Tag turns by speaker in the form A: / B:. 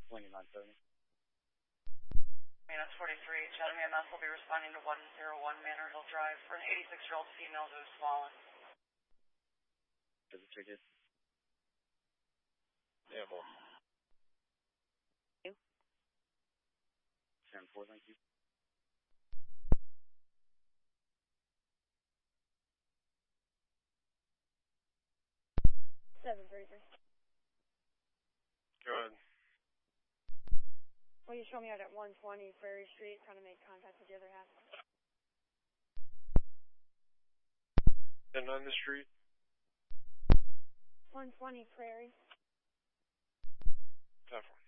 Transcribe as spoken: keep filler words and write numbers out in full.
A: twenty-nine seventy.
B: That's forty-three. Chatham E M S will be responding to one oh one Manor Hill Drive for an eighty-six-year-old female who has fallen.
A: Does it ticket?
C: Yeah, more.
A: You? ten four, thank you.
D: seven thirty-three.
C: Go ahead.
D: Will you show me out at one twenty Prairie Street, trying to make contact with the other half?
C: ten on the street.
D: one twenty Prairie.
C: ten four.